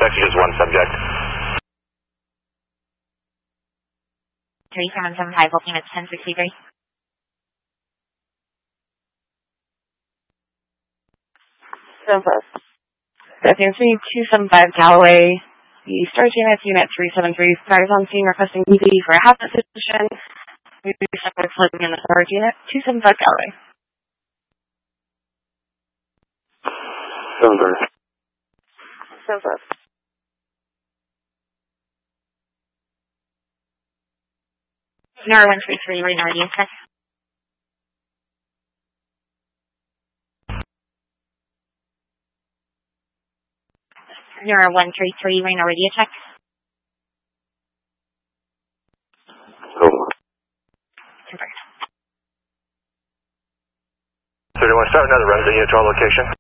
messages, one subject. 3775, booking at 1063. Fancy 275 Galloway. The storage unit 373. Fires on scene requesting EV for a half position. We separate floating in the storage unit 275 Galloway. 7-5. Nora 133, Reno Radio check. Nora 133, Reno Radio check. So do you want to start another run to unit to our location?